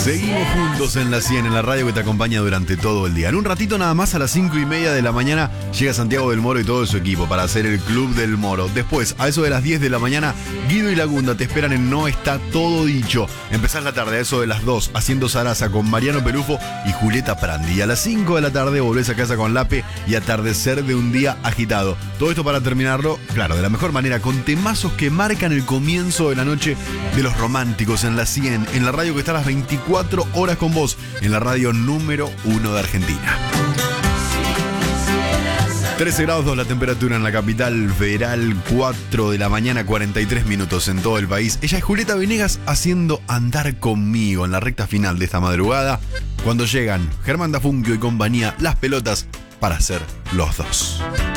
Seguimos juntos en la 100, en la radio que te acompaña durante todo el día. En un ratito nada más, a las 5:30 de la mañana, llega Santiago del Moro y todo su equipo para hacer el Club del Moro. Después, a eso de las 10 de la mañana, Guido y Lagunda te esperan en No Está Todo Dicho. Empezás la tarde a eso de las 2, haciendo zaraza con Mariano Pelufo y Julieta Prandi. A las 5 de la tarde volvés a casa con Lape y atardecer de un día agitado. Todo esto para terminarlo, claro, de la mejor manera, con temazos que marcan el comienzo de la noche de los románticos en la 100, en la radio que está a las 24 horas con vos, en la radio número 1 de Argentina. 13 grados 2 la temperatura en la capital federal, 4 de la mañana, 43 minutos en todo el país. Ella es Julieta Venegas haciendo Andar Conmigo en la recta final de esta madrugada, cuando llegan Germán Dafunquio y compañía, Las Pelotas, para hacer Los Dos.